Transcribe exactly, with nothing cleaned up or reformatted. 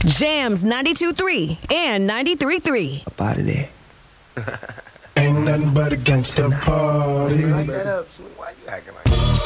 Jams ninety-two point three and ninety-three point three. Up out of there. Ain't nothing but a gangsta party. Like that up, Slim. Why you acting like that?